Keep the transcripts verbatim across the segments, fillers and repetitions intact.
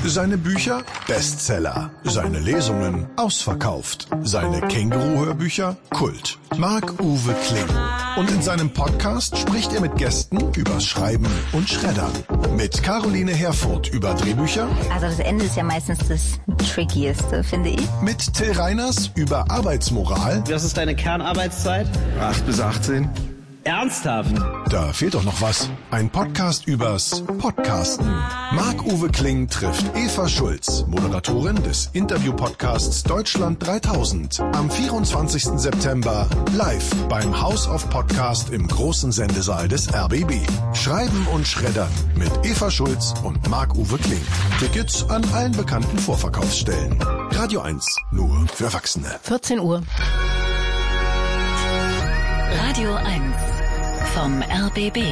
Seine Bücher Bestseller, seine Lesungen ausverkauft, seine Känguru-Hörbücher Kult. Marc-Uwe Kling. Und in seinem Podcast spricht er mit Gästen übers Schreiben und Schreddern. Mit Caroline Herfurth über Drehbücher. Also das Ende ist ja meistens das Trickieste, finde ich. Mit Till Reiners über Arbeitsmoral. Was ist deine Kernarbeitszeit? acht bis achtzehn. Ernsthaft? Da fehlt doch noch was. Ein Podcast übers Podcasten. Marc-Uwe Kling trifft Eva Schulz, Moderatorin des Interview-Podcasts Deutschland dreitausend. Am vierundzwanzigsten September live beim House of Podcast im großen Sendesaal des R B B. Schreiben und Schreddern mit Eva Schulz und Marc-Uwe Kling. Tickets an allen bekannten Vorverkaufsstellen. Radio eins, nur für Erwachsene. vierzehn Uhr. Radio eins vom R B B.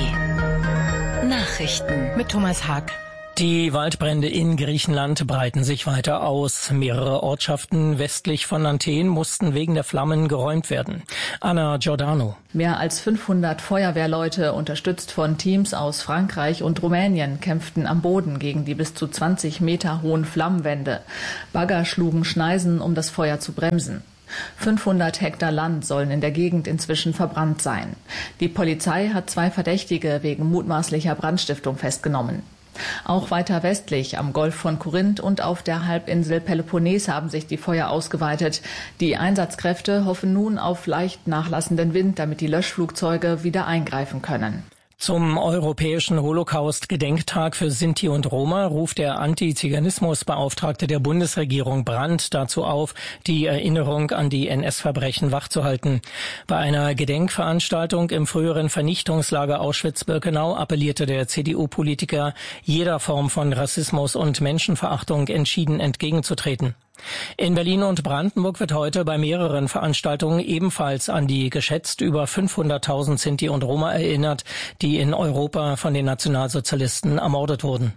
Nachrichten Mit Thomas Haag. Die Waldbrände in Griechenland breiten sich weiter aus. Mehrere Ortschaften westlich von Athen mussten wegen der Flammen geräumt werden. Anna Giordano. Mehr als fünfhundert Feuerwehrleute, unterstützt von Teams aus Frankreich und Rumänien, kämpften am Boden gegen die bis zu zwanzig Meter hohen Flammenwände. Bagger schlugen Schneisen, um das Feuer zu bremsen. fünfhundert Hektar Land sollen in der Gegend inzwischen verbrannt sein. Die Polizei hat zwei Verdächtige wegen mutmaßlicher Brandstiftung festgenommen. Auch weiter westlich am Golf von Korinth und auf der Halbinsel Peloponnes haben sich die Feuer ausgeweitet. Die Einsatzkräfte hoffen nun auf leicht nachlassenden Wind, damit die Löschflugzeuge wieder eingreifen können. Zum europäischen Holocaust-Gedenktag für Sinti und Roma ruft der Antiziganismusbeauftragte der Bundesregierung Brandt dazu auf, die Erinnerung an die N S-Verbrechen wachzuhalten. Bei einer Gedenkveranstaltung im früheren Vernichtungslager Auschwitz-Birkenau appellierte der C D U-Politiker, jeder Form von Rassismus und Menschenverachtung entschieden entgegenzutreten. In Berlin und Brandenburg wird heute bei mehreren Veranstaltungen ebenfalls an die geschätzt über fünfhunderttausend Sinti und Roma erinnert, die in Europa von den Nationalsozialisten ermordet wurden.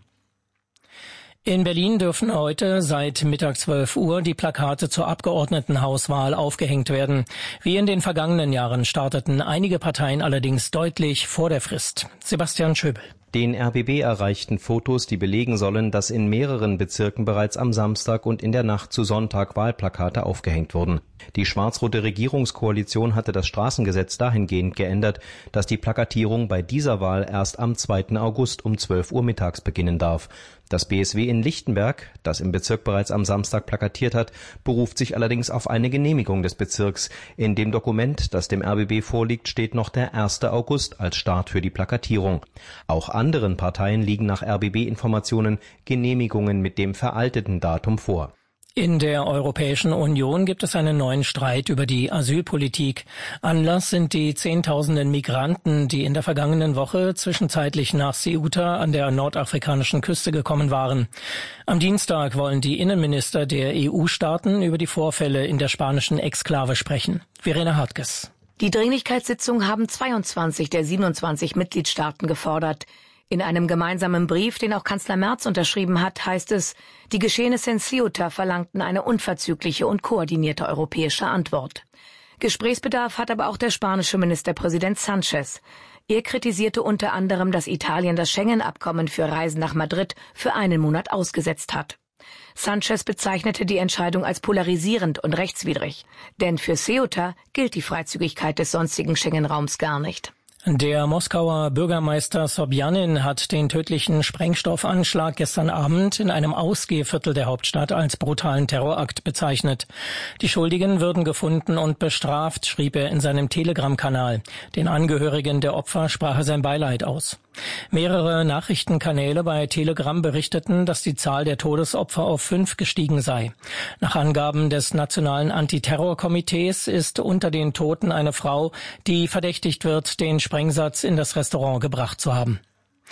In Berlin dürfen heute seit Mittag zwölf Uhr die Plakate zur Abgeordnetenhauswahl aufgehängt werden. Wie in den vergangenen Jahren starteten einige Parteien allerdings deutlich vor der Frist. Sebastian Schöbel. Den R B B erreichten Fotos, die belegen sollen, dass in mehreren Bezirken bereits am Samstag und in der Nacht zu Sonntag Wahlplakate aufgehängt wurden. Die schwarz-rote Regierungskoalition hatte das Straßengesetz dahingehend geändert, dass die Plakatierung bei dieser Wahl erst am zweiten August um zwölf Uhr mittags beginnen darf. Das B S W in Lichtenberg, das im Bezirk bereits am Samstag plakatiert hat, beruft sich allerdings auf eine Genehmigung des Bezirks. In dem Dokument, das dem R B B vorliegt, steht noch der erste August als Start für die Plakatierung. Auch anderen Parteien liegen nach R B B-Informationen Genehmigungen mit dem veralteten Datum vor. In der Europäischen Union gibt es einen neuen Streit über die Asylpolitik. Anlass sind die Zehntausenden Migranten, die in der vergangenen Woche zwischenzeitlich nach Ceuta an der nordafrikanischen Küste gekommen waren. Am Dienstag wollen die Innenminister der E U-Staaten über die Vorfälle in der spanischen Exklave sprechen. Verena Hartges. Die Dringlichkeitssitzung haben zweiundzwanzig der siebenundzwanzig Mitgliedstaaten gefordert. In einem gemeinsamen Brief, den auch Kanzler Merz unterschrieben hat, heißt es, die Geschehnisse in Ceuta verlangten eine unverzügliche und koordinierte europäische Antwort. Gesprächsbedarf hat aber auch der spanische Ministerpräsident Sánchez. Er kritisierte unter anderem, dass Italien das Schengen-Abkommen für Reisen nach Madrid für einen Monat ausgesetzt hat. Sánchez bezeichnete die Entscheidung als polarisierend und rechtswidrig. Denn für Ceuta gilt die Freizügigkeit des sonstigen Schengen-Raums gar nicht. Der Moskauer Bürgermeister Sobjanin hat den tödlichen Sprengstoffanschlag gestern Abend in einem Ausgehviertel der Hauptstadt als brutalen Terrorakt bezeichnet. Die Schuldigen würden gefunden und bestraft, schrieb er in seinem Telegram-Kanal. Den Angehörigen der Opfer sprach er sein Beileid aus. Mehrere Nachrichtenkanäle bei Telegram berichteten, dass die Zahl der Todesopfer auf fünf gestiegen sei. Nach Angaben des Nationalen Antiterrorkomitees ist unter den Toten eine Frau, die verdächtigt wird, den Sprengsatz in das Restaurant gebracht zu haben.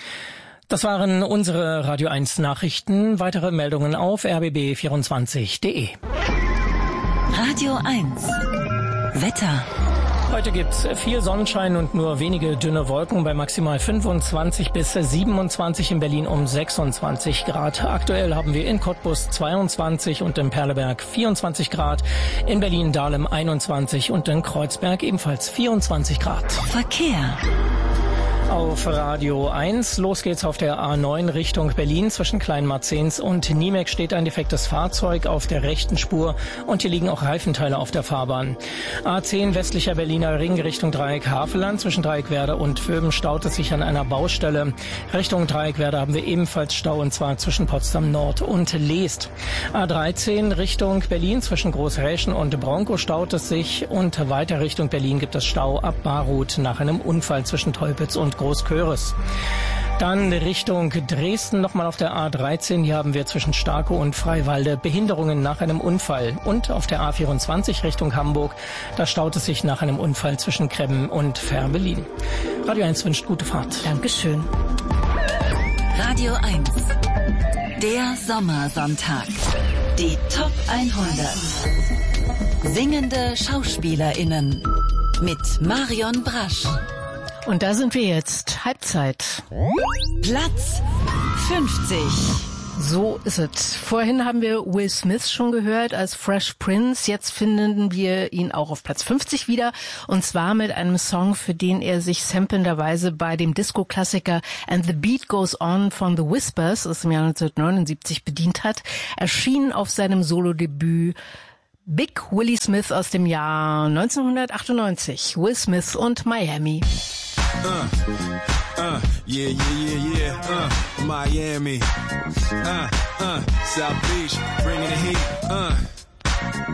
Das waren unsere Radio eins Nachrichten. Weitere Meldungen auf r b b vierundzwanzig punkt d e. Radio eins Wetter. Heute gibt's viel Sonnenschein und nur wenige dünne Wolken bei maximal fünfundzwanzig bis siebenundzwanzig, in Berlin um sechsundzwanzig Grad. Aktuell haben wir in Cottbus zweiundzwanzig und in Perleberg vierundzwanzig Grad, in Berlin-Dahlem einundzwanzig und in Kreuzberg ebenfalls vierundzwanzig Grad. Verkehr. Auf Radio eins. Los geht's auf der A neun Richtung Berlin. Zwischen Kleinmarzens und Niemek steht ein defektes Fahrzeug auf der rechten Spur und hier liegen auch Reifenteile auf der Fahrbahn. A zehn westlicher Berliner Ring Richtung Dreieck Havelland. Zwischen Dreieckwerder und Vöben staut es sich an einer Baustelle. Richtung Dreieckwerder haben wir ebenfalls Stau und zwar zwischen Potsdam Nord und Leest. A dreizehn Richtung Berlin. Zwischen Großräschen und Bronco staut es sich und weiter Richtung Berlin gibt es Stau ab Baruth nach einem Unfall zwischen Teupitz und Großköris. Dann Richtung Dresden nochmal auf der A dreizehn. Hier haben wir zwischen Starke und Freiwalde Behinderungen nach einem Unfall. Und auf der A vierundzwanzig Richtung Hamburg, da staut es sich nach einem Unfall zwischen Krebben und Fährberlin. Radio eins wünscht gute Fahrt. Dankeschön. Radio eins. Der Sommersonntag. Die Top hundert. Singende SchauspielerInnen. Mit Marion Brasch. Und da sind wir jetzt. Halbzeit. Platz fünfzig. So ist es. Vorhin haben wir Will Smith schon gehört als Fresh Prince. Jetzt finden wir ihn auch auf Platz fünfzig wieder. Und zwar mit einem Song, für den er sich samplenderweise bei dem Disco-Klassiker And the Beat Goes On von The Whispers aus dem Jahr neunzehnhundertneunundsiebzig bedient hat. Erschienen auf seinem Solodebüt Big Willie Smith aus dem Jahr neunzehnhundertachtundneunzig. Will Smith und Miami. Uh, uh, yeah, yeah, yeah, yeah, uh, Miami, uh, uh, South Beach, bringing the heat, uh.